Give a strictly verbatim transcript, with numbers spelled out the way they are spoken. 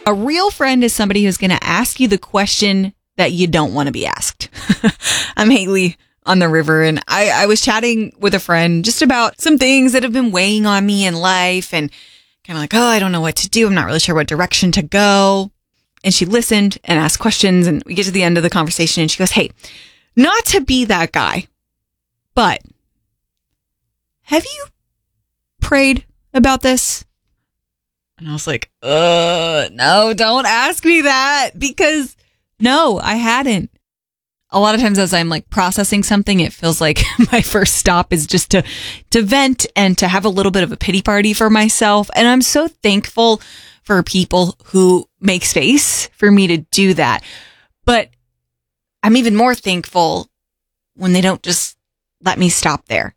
A real friend is somebody who's going to ask you the question that you don't want to be asked. I'm Haley on the river, and I, I was chatting with a friend just about some things that have been weighing on me in life, and kind of like, oh, I don't know what to do. I'm not really sure what direction to go. And she listened and asked questions, and we get to the end of the conversation, and she goes, hey, not to be that guy, but have you prayed about this? And I was like, uh, no, don't ask me that, because no, I hadn't. A lot of times as I'm like processing something, it feels like my first stop is just to, to vent and to have a little bit of a pity party for myself. And I'm so thankful for people who make space for me to do that. But I'm even more thankful when they don't just let me stop there.